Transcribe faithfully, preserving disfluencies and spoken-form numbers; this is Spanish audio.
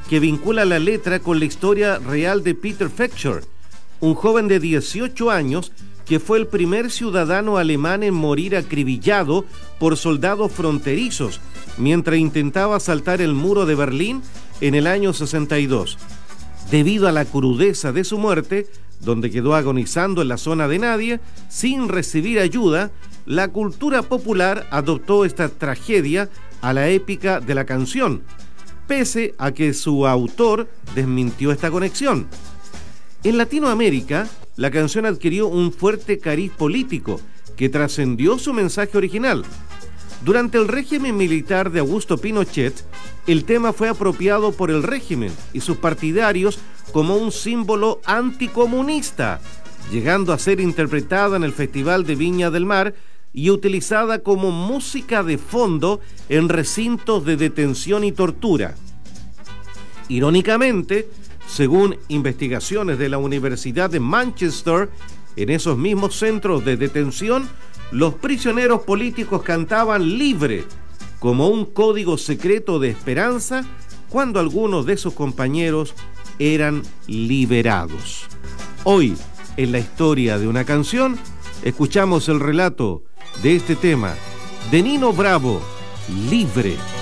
que vincula la letra con la historia real de Peter Fechner, un joven de dieciocho años que fue el primer ciudadano alemán en morir acribillado por soldados fronterizos mientras intentaba saltar el muro de Berlín en el año sesenta y dos. Debido a la crudeza de su muerte, donde quedó agonizando en la zona de nadie, sin recibir ayuda, la cultura popular adoptó esta tragedia a la épica de la canción, pese a que su autor desmintió esta conexión. En Latinoamérica, la canción adquirió un fuerte cariz político que trascendió su mensaje original. Durante el régimen militar de Augusto Pinochet, el tema fue apropiado por el régimen y sus partidarios como un símbolo anticomunista, llegando a ser interpretada en el Festival de Viña del Mar y utilizada como música de fondo en recintos de detención y tortura. Irónicamente, según investigaciones de la Universidad de Manchester, en esos mismos centros de detención, los prisioneros políticos cantaban libre, como un código secreto de esperanza, cuando algunos de sus compañeros eran liberados. Hoy, en la historia de una canción, escuchamos el relato de este tema de Nino Bravo, Libre.